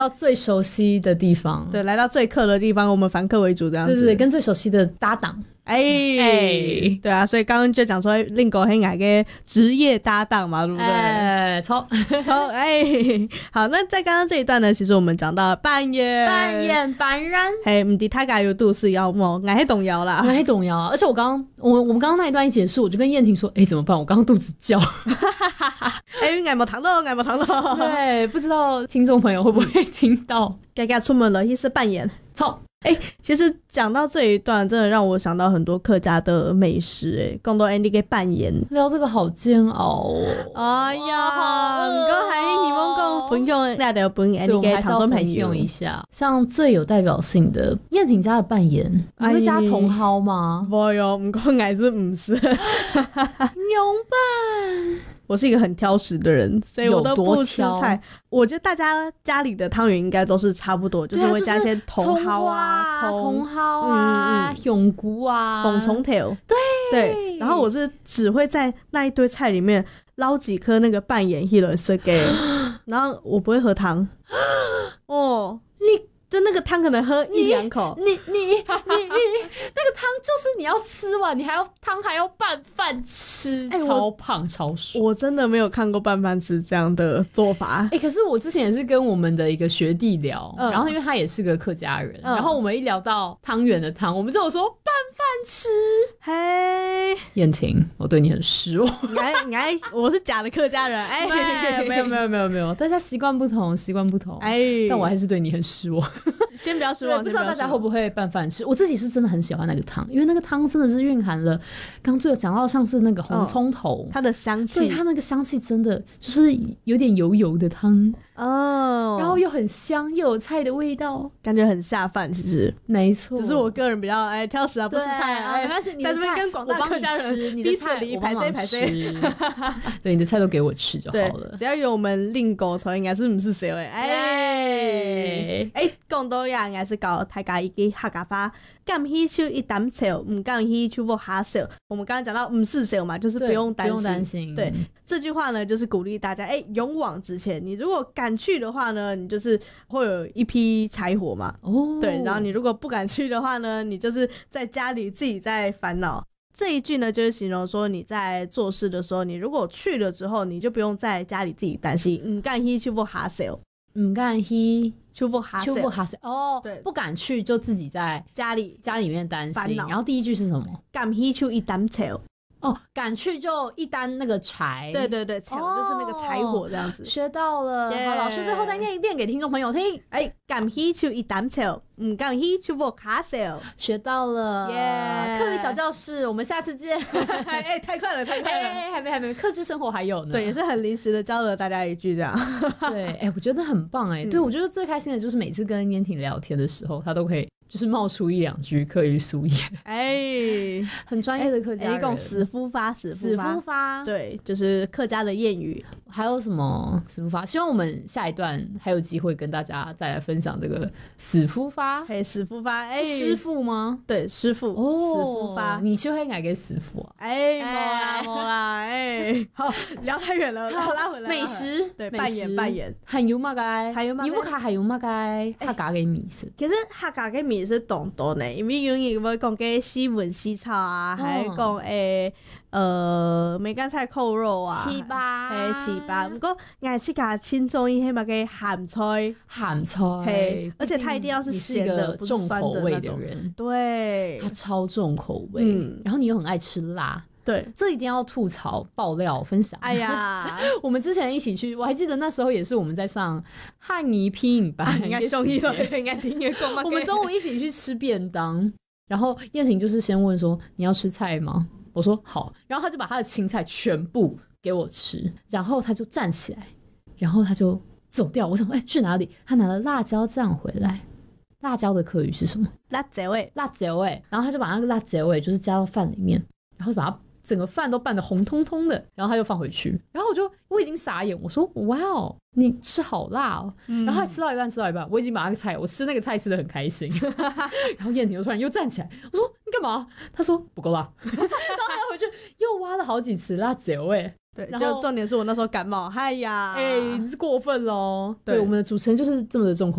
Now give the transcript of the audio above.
到最熟悉的地方， 对，来到最客的地方，我们反客为主这样子， 对，跟最熟悉的搭档。 对啊，所以刚刚就讲说令狗黑矮个职业搭档嘛，对不对？ 超好，那在刚刚这一段呢，其实我们讲到扮演扮人， 不知大概有度是妖魔，我还动摇啦， 我还动摇啊！而且我们刚刚那一段一结束，我就跟燕婷说，怎么办？我刚刚肚子叫， 爱没糖豆， 对，不知道听众朋友会不会听到？ 该出门了，意思扮演，其实讲到这一段，真的让我想到很多客家的美食，更多 Andy 给扮演， 聊这个好煎熬哦！ 哎呀，不过还是希望讲分享那条本 Andy 给听众朋友一下。像最有代表性的燕婷家的扮演，你会加茼蒿吗？ 不哟，不过还是不是牛拌。 我是一个很挑食的人，所以我都不吃菜。我觉得大家家里的汤圆应该都是差不多，就是会加一些茼蒿啊、 茼蒿啊、香菇啊、 凤虫头，对。然后我是只会在那一堆菜里面捞几颗那个扮演希伦色给，然后我不会喝汤。就那个汤可能喝一两口， 你那个汤就是你要吃完，你还要拌饭吃，超胖超爽。 我真的没有看过拌饭吃这样的做法。 可是我之前也是跟我们的一个学弟聊，然后因为他也是个客家人，然后我们一聊到汤圆的汤，我们就有说拌饭吃。嘿，燕婷，我对你很失望。 我是假的客家人。 没有，大家习惯不同。但我还是对你很失望。 先不要失望， 不知道大家会不会拌饭吃。我自己是真的很喜欢那个汤，因为那个汤真的是蕴含了刚最有讲到像是那个红葱头， 它的香气， 对，它那个香气真的就是有点油油的汤然后又很香，又有菜的味道， 感觉很下饭。其实没错， 只是我个人比较挑食不吃菜没关系， 在这边跟广大客家人你的菜我帮忙吃，对，你的菜都给我吃就好了。 只要有我们令狗头，应该是不是谁讲到呀，应该是搞大家一个客家话，敢喜手一担笑，不敢喜手不哈笑。我们刚刚讲到不是笑嘛，就是不用担心。对，这句话呢，就是鼓励大家勇往直前。你如果敢去的话呢，你就是会有一批柴火嘛。对，然后你如果不敢去的话呢，你就是在家里自己在烦恼。这一句呢，就是形容说你在做事的时候，你如果去了之后，你就不用在家里自己担心，不敢喜手不哈笑。不敢去不哈笑对， 不敢去就自己在家里面担心。然后第一句是什么？ 敢去就一担柴敢去就一担那个柴。 对，柴就是那个柴火这样子。 学到了。好，老师最后再念一遍给听众朋友听。 敢去就一担柴，不敢去就不哈笑。 学到了。课语小教室，我们下次见。 太快了。 还没，课之生活还有呢。 对，也是很临时的教了大家一句这样。 对，我觉得很棒对，我觉得最开心的就是每次跟燕婷聊天的时候，她都可以就是冒出一两句客语俗谚。很专业的客家人。 一共死夫发。对，就是客家的谚语。 还有什么死夫发？希望我们下一段还有机会跟大家再来分享这个死夫发。 死夫发是师傅吗？ 对，师傅。死夫发， 你就会改给死夫啊？ 没啦。好，聊太远了，拉回来。 美食， 对，扮演。 还有嘛该？你不卡还有嘛该？客家的美食。 其实客家的美食多多呢，因为有人会讲个西文西炒啊，还讲梅干菜扣肉啊， 糍粑。 不过爱去甲轻重伊迄嘛个咸菜，而且它一定要是咸的，不是酸的那种人。对， 它超重口味。然后你又很爱吃辣。 对， 这一定要吐槽爆料分享。我们之前一起去，我还记得那时候也是我们在上汉仪拼音班， 应该兄弟都应该听得过吗？ 我们中午一起去吃便当，然后燕婷就是先问说你要吃菜吗？我说好，然后他就把他的青菜全部给我吃，然后他就站起来，然后他就走掉。我想去哪里？他拿了辣椒酱回来。辣椒的客语是什么？ 辣椒味。 然后他就把那个辣椒味就是加到饭里面，然后把它整个饭都拌得红彤彤的，然后他又放回去，然后我已经傻眼，我说哇哦，你吃好辣哦。然后他吃到一半，我已经把那个菜，我吃那个菜吃得很开心。然后燕婷突然又站起来，我说你干嘛？他说不够辣。然后他回去又挖了好几次辣椒对， 然后就重点是我那时候感冒，哎呀， 过分咯。对，我们的主持人就是这么的重口